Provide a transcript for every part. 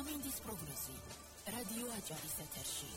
ამინდის პროგნოზი რადიო აჭარის ეთერში.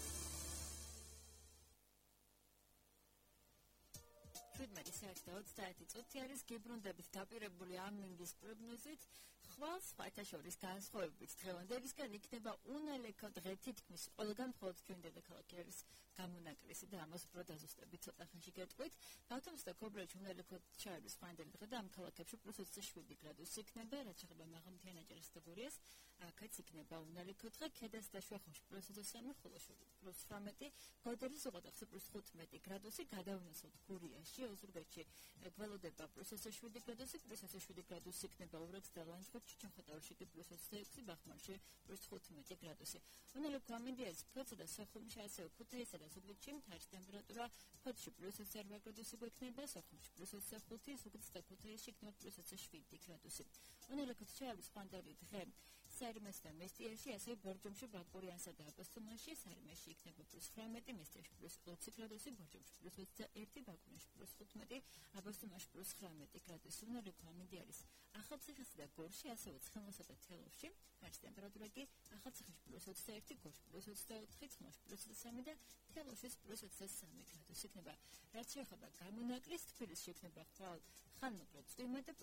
წუთი არის გიბრუნდებით დაპირებული ამინდის პროგნოზით. ხვალ სხვათა შორის განსხვავებით დღევანდელისგან იქნება უნალექო დღე თითქმის ყველგან, მხოლოდ ჩვენ დედაქალაქი არის გამონაკლისი და ამას უფრო დაზუსტებით ცოტა ხანში გეტყვით. ბათუმს და ქობულეთში უნალექო ჩაერვის ხვანდელი დღე და ამ ქალაქებში +27 გრადუსი იქნება, რაც შეეხება მაღალმთიან აჭარის კატეგორიას. აქაც იქნება უნალექო დღე, ქედას და შუახევში +23, ხოლო +18, გოდერის უღელტეხილზე +15 გრადუსი, გადავნესოთ გურიაში, ოზურგეთში გველოდება +27 გრადუსი, +27 გრადუსი იქნება ურeks და ლანჩხუთში, ჩხატაურში კი +26, ბახმარში +15 გრადუსი. უნალექო ამინდიას ფოთსა და სოხუმში, ასევე ქუთაისსა და ზუგდიდში მთვარის ტემპერატურა ფოთში +8 გრადუსი გვექნება, სოხუმში +25, ზუგდიდსა და ქუთაისში იქნება +7 გრადუსი. უნალექო ჩაერვის ხვანდელი დღე სერმეს და მესტიაში, ასევე ბორჯომში, ბაკურიანსა და აპოსტომაში, სერმეში იქნება +19, მესტიაში +20 გრადუსი, ბორჯომში +21, ბაკურიანში +15, აპოსტომაში +19 გრადუსი. უნალექო ამინდი არის ახალციხესა და გორში, ასევე ცხენოსა და თელავში. თვარის ტემპერატურა კი ახალციხეში +21, გორში +24, ცხენოში +23 და თელავშიც +23 გრადუსი იქნება. რაც შეეხება გამონაკლისს, თბილისში იქნება ხვალ ხანმოკლე წვიმა და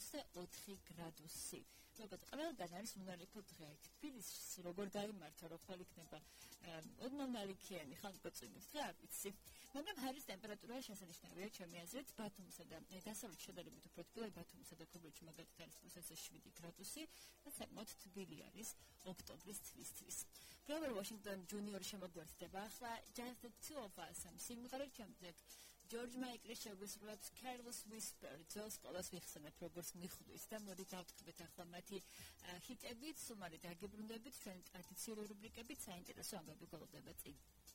+24 გრადუსი. ალბათ ყველგან არის უნალექო დღე. თბილისში როგორ გაიმართა, რომ ხვალ იქნება ოდნავ ნალექიანი ხანმოკლე წვიმით დღე არ ვიცი. მაგრამ ჰაერის ტემპერატურა შესანიშნავია ჩემი აზრით. ბათუმსა და დასავლეთ შედარებით უფრო თბილი, ბათუმსა და ქობულეთში მაგალითად არის +7 გრადუსი და საკმაოდ თბილი არის ოქტომბრის თვისთვის. გროვერ ვაშინგტონ ჯუნიორი შემოგვერთდება ახლა Just the Two of Us სიმღერით ჩემზე ჯორჯ მაიკლის შეგვისრულებს Careless Whisper. ძელს ყველას ვიხსენებ როგორც მიხვდის და მოდი დავთქვით ახლა მათი ჰიტებით, სუმარი დაგიბრუნდებით, ჩვენი ტრადიციული რუბრიკებით, საინტერესო ამბები გველოდება წინ.